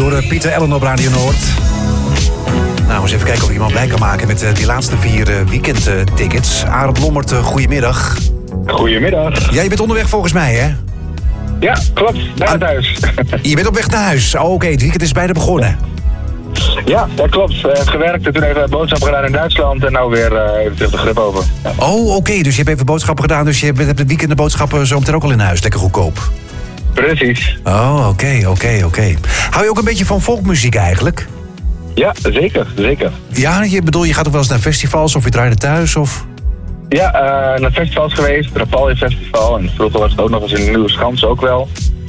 hoorde Pieter Ellen op Radio Noord. Nou, eens even kijken of ik iemand blij kan maken met die laatste 4 weekendtickets. Arend Lommert, goedemiddag. Goedemiddag. Ja, je bent onderweg volgens mij, hè? Ja, klopt. Naar het huis. Je bent op weg naar huis. Oh, oké, het weekend is bijna begonnen. Ja, dat klopt. Gewerkt en toen even boodschappen gedaan in Duitsland en nou weer even terug de grip over. Ja. Oh, oké, dus je hebt even boodschappen gedaan, dus je hebt het weekend de boodschappen zo meteen ook al in huis. Lekker goedkoop. Precies. Oh, oké. Hou je ook een beetje van folkmuziek eigenlijk? Ja, zeker. Ja, je gaat ook wel eens naar festivals of je draaide thuis of... Ja, naar festivals geweest, het Rapalje Festival en vroeger was het ook nog eens in Nieuwe Schans ook wel.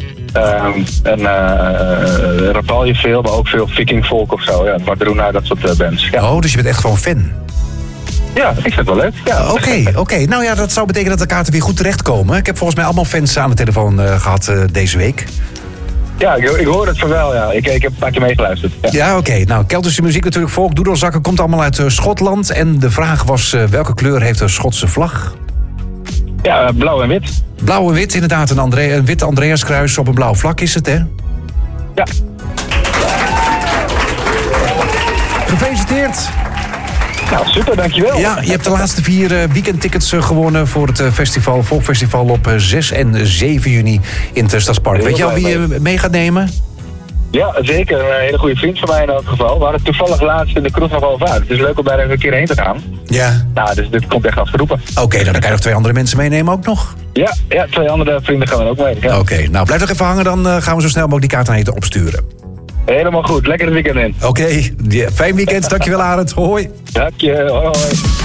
Rapalje veel, maar ook veel vikingvolk of zo. Ja, Madrona, dat soort bands. Ja. Oh, dus je bent echt gewoon fan? Ja, ik vind het wel leuk. Ja. Oké. Nou ja, dat zou betekenen dat de kaarten weer goed terechtkomen. Ik heb volgens mij allemaal fans aan de telefoon gehad deze week. Ja, ik hoor het van wel, ja. Ik heb een paar keer meegeluisterd. Ja, oké. Nou, Keltische muziek natuurlijk, volk, doedelzakken, komt allemaal uit Schotland. En de vraag was, welke kleur heeft de Schotse vlag? Ja, blauw en wit. Blauw en wit, inderdaad. Een witte Andreaskruis op een blauw vlak is het, hè? Ja. Gefeliciteerd. Nou, super, dankjewel. Ja, je hebt de laatste 4 weekendtickets gewonnen voor het festival, Volkfestival op 6 en 7 juni in het Stadspark. Weet je al wie je mee gaat nemen? Ja, zeker. Een hele goede vriend van mij in elk geval. We hadden toevallig laatst in de kroeg nog wel vaart. Het is leuk om daar even een keer heen te gaan. Ja. Nou, dus dit komt echt afgeroepen. Oké, dan kan je nog 2 andere mensen meenemen ook nog? Ja, 2 andere vrienden gaan er ook mee. Ja. Oké, nou blijf nog even hangen, dan gaan we zo snel mogelijk die kaart aan je opsturen. Helemaal goed. Lekker het weekend in. Oké, fijn weekend. Dankjewel, Arend. Hoi. Dank je. Hoi.